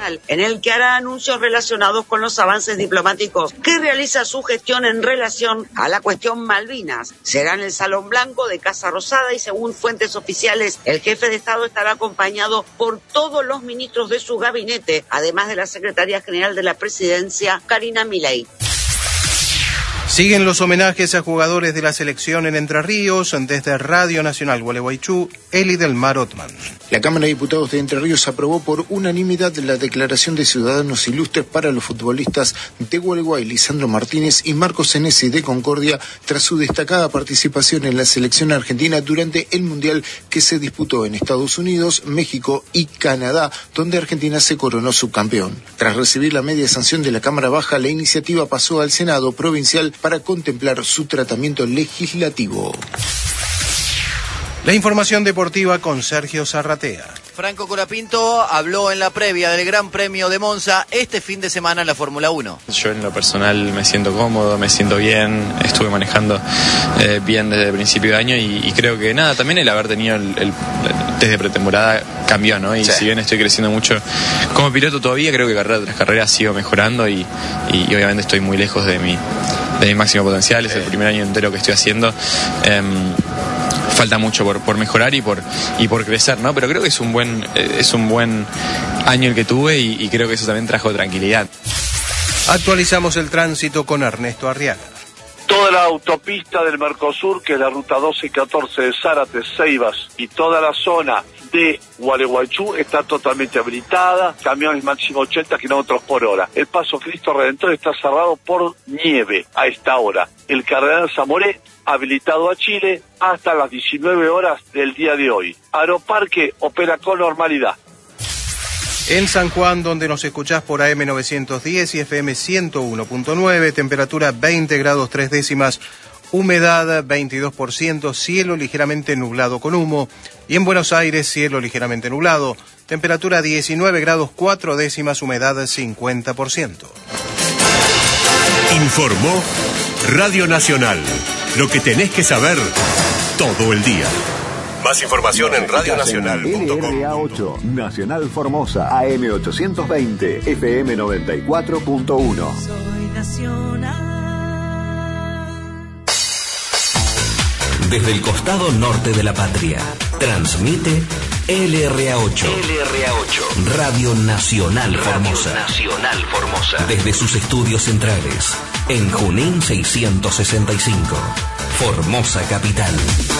Nacional, en el que hará anuncios relacionados con los avances diplomáticos que realiza su gestión en relación a la cuestión Malvinas. Será en el Salón Blanco de Casa Rosada y, según fuentes oficiales, el jefe de Estado estará acompañado por todos los ministros de su gabinete, además de la secretaria general de la Presidencia, Karina Milei. Siguen los homenajes a jugadores de la selección en Entre Ríos. Desde Radio Nacional Gualeguaychú, Eli del Mar Otman. La Cámara de Diputados de Entre Ríos aprobó por unanimidad la declaración de ciudadanos ilustres para los futbolistas de Gualeguay, Lisandro Martínez y Marcos Senesi de Concordia, tras su destacada participación en la selección argentina durante el Mundial que se disputó en Estados Unidos, México y Canadá, donde Argentina se coronó subcampeón. Tras recibir la media sanción de la Cámara Baja, la iniciativa pasó al Senado Provincial para contemplar su tratamiento legislativo. La información deportiva con Sergio Zarratea. Franco Colapinto habló en la previa del Gran Premio de Monza este fin de semana en la Fórmula 1. Yo en lo personal me siento cómodo, me siento bien, estuve manejando bien desde el principio de año y creo que nada, también el haber tenido desde pretemporada cambió, ¿no? Y si bien estoy creciendo mucho como piloto todavía, creo que carrera tras carrera sigo mejorando y obviamente estoy muy lejos de mi máximo potencial, es el primer año entero que estoy haciendo. Falta mucho por mejorar y por crecer, ¿no? Pero creo que es un buen año el que tuve y creo que eso también trajo tranquilidad. Actualizamos el tránsito con Ernesto Arriaga. Toda la autopista del Mercosur, que es la ruta 12 y 14 de Zárate, Ceibas y toda la zona de Gualeguaychú está totalmente habilitada, camiones máximo 80 kilómetros por hora. El paso Cristo Redentor está cerrado por nieve a esta hora. El Cardenal Zamoré habilitado a Chile hasta las 19 horas del día de hoy. Aeroparque opera con normalidad. En San Juan, donde nos escuchás por AM 910 y FM 101.9, temperatura 20 grados 3 décimas, humedad 22%, cielo ligeramente nublado con humo. Y en Buenos Aires, cielo ligeramente nublado, temperatura 19 grados 4 décimas, humedad 50%. Informó Radio Nacional. Lo que tenés que saber todo el día. Más información en radionacional.com. LRA8, Nacional Formosa, AM 820, FM 94.1. Soy nacional. Desde el costado norte de la patria, transmite LRA8. Radio Nacional Formosa. Nacional Formosa. Desde sus estudios centrales, en Junín 665, Formosa Capital.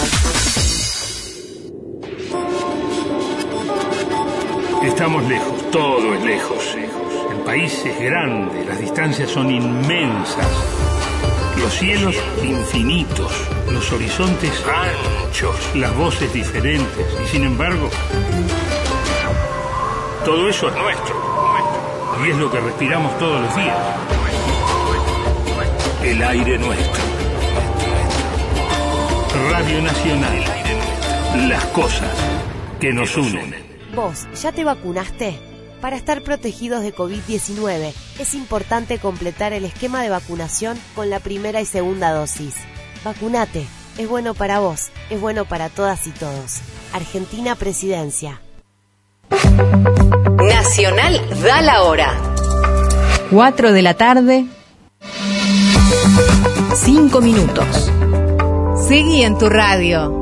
Estamos lejos, todo es lejos. El país es grande, las distancias son inmensas. Los cielos infinitos, los horizontes anchos, las voces diferentes. Y sin embargo, todo eso es nuestro. Y es lo que respiramos todos los días. El aire nuestro. Radio Nacional. Las cosas que nos unen. ¿Vos ya te vacunaste? Para estar protegidos de COVID-19, es importante completar el esquema de vacunación con la primera y segunda dosis. Vacunate, es bueno para vos, es bueno para todas y todos. Argentina Presidencia. Nacional da la hora. 4 de la tarde, 5 minutos. Seguí en tu radio.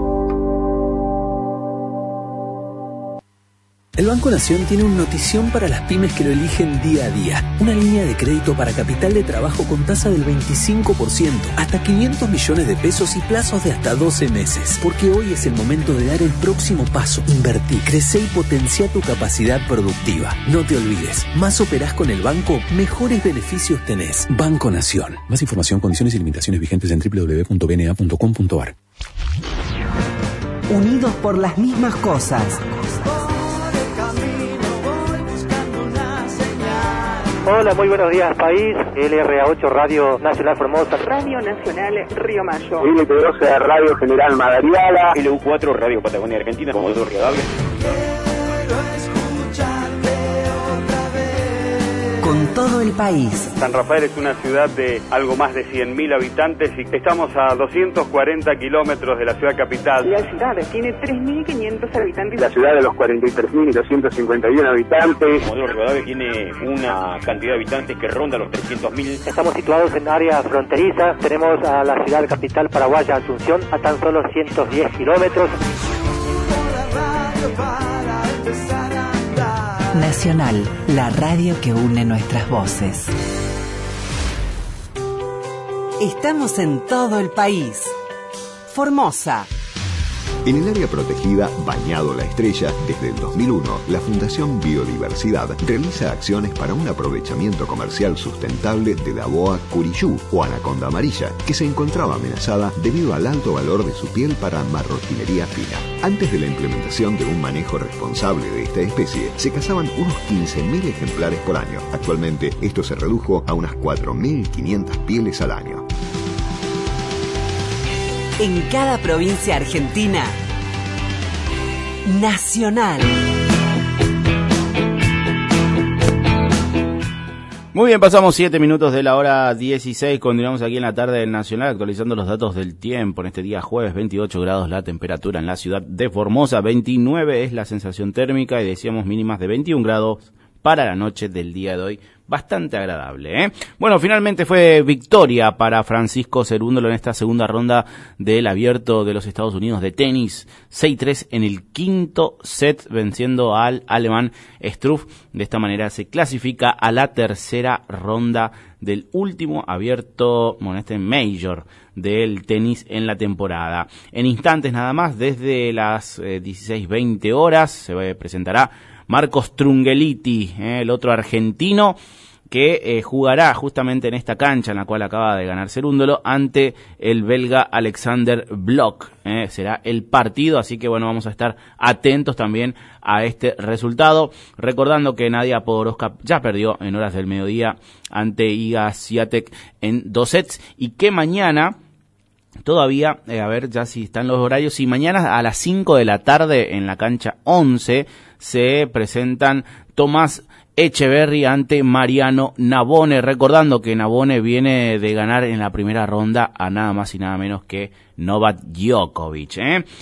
El Banco Nación tiene una notición para las pymes que lo eligen día a día. Una línea de crédito para capital de trabajo con tasa del 25%, hasta 500 millones de pesos y plazos de hasta 12 meses. Porque hoy es el momento de dar el próximo paso. Invertí, crece y potencia tu capacidad productiva. No te olvides, más operás con el banco, mejores beneficios tenés. Banco Nación. Más información, condiciones y limitaciones vigentes en www.bna.com.ar. Unidos por las mismas cosas. Hola, muy buenos días, país. LRA8, Radio Nacional Formosa. Radio Nacional Río Mayo. LP12, Radio General Madariaga. LU4, Radio Patagonia Argentina, Comodoro Rivadavia. Con todo el país. San Rafael es una ciudad de algo más de 100.000 habitantes y estamos a 240 kilómetros de la ciudad capital. La ciudad tiene 3.500 habitantes. La ciudad de los 43.251 habitantes. Comodoro Rivadavia tiene una cantidad de habitantes que ronda los 300.000. Estamos situados en área fronteriza. Tenemos a la ciudad capital paraguaya, Asunción, a tan solo 110 kilómetros. Nacional, la radio que une nuestras voces. Estamos en todo el país. Formosa. En el área protegida Bañado La Estrella, desde el 2001, la Fundación Biodiversidad realiza acciones para un aprovechamiento comercial sustentable de la boa curiyú o anaconda amarilla, que se encontraba amenazada debido al alto valor de su piel para marroquinería fina. Antes de la implementación de un manejo responsable de esta especie, se cazaban unos 15.000 ejemplares por año. Actualmente, esto se redujo a unas 4.500 pieles al año. En cada provincia argentina, Nacional. Muy bien, pasamos 7 minutos de la hora 16, continuamos aquí en la tarde del Nacional actualizando los datos del tiempo. En este día jueves, 28 grados la temperatura en la ciudad de Formosa, 29 es la sensación térmica y decíamos mínimas de 21 grados para la noche del día de hoy. Bastante agradable, ¿eh? Bueno, finalmente fue victoria para Francisco Cerúndolo en esta segunda ronda del Abierto de los Estados Unidos de tenis. 6-3 en el quinto set, venciendo al alemán Struff. De esta manera se clasifica a la tercera ronda del último Abierto, bueno, este Major del tenis en la temporada. En instantes nada más, desde las 16:20 horas, se presentará Marcos Trungelliti, el otro argentino, que jugará justamente en esta cancha en la cual acaba de ganar Cerúndolo ante el belga Alexander Bloch. Será el partido, así que bueno, vamos a estar atentos también a este resultado. Recordando que Nadia Podoroska ya perdió en horas del mediodía ante Iga Swiatek en 2 sets y que mañana todavía, a ver ya si están los horarios, y mañana a las 5 de la tarde en la cancha 11 se presentan Tomás Echeverry ante Mariano Navone, recordando que Navone viene de ganar en la primera ronda a nada más y nada menos que Novak Djokovic.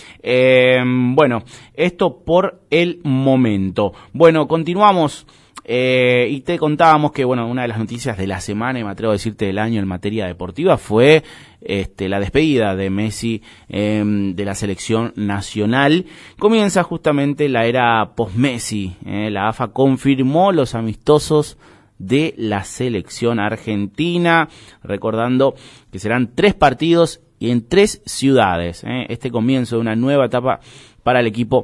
Bueno, esto por el momento. Bueno, continuamos. Y te contábamos que, bueno, una de las noticias de la semana, y me atrevo a decirte del año en materia deportiva, fue la despedida de Messi de la selección nacional. Comienza justamente la era post-Messi. La AFA confirmó los amistosos de la selección argentina, recordando que serán 3 partidos y en 3 ciudades. Este comienzo de una nueva etapa para el equipo.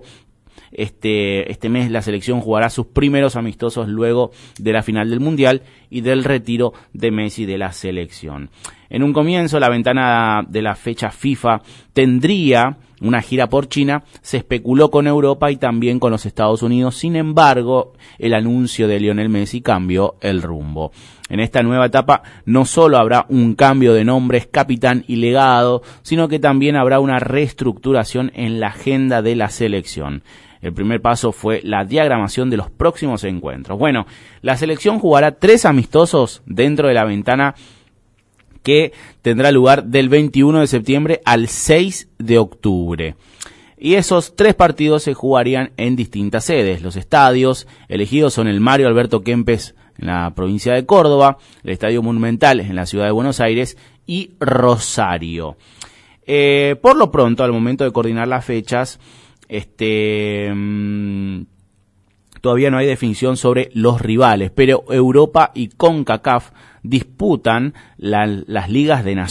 Este mes la selección jugará sus primeros amistosos luego de la final del Mundial y del retiro de Messi de la selección. En un comienzo, la ventana de la fecha FIFA tendría una gira por China, se especuló con Europa y también con los Estados Unidos. Sin embargo, el anuncio de Lionel Messi cambió el rumbo. En esta nueva etapa no solo habrá un cambio de nombres, capitán y legado, sino que también habrá una reestructuración en la agenda de la selección. El primer paso fue la diagramación de los próximos encuentros. Bueno, la selección jugará 3 amistosos dentro de la ventana que tendrá lugar del 21 de septiembre al 6 de octubre. Y esos 3 partidos se jugarían en distintas sedes. Los estadios elegidos son el Mario Alberto Kempes en la provincia de Córdoba, el Estadio Monumental en la ciudad de Buenos Aires y Rosario. Por lo pronto, al momento de coordinar las fechas, todavía no hay definición sobre los rivales, pero Europa y CONCACAF disputan las ligas de naciones.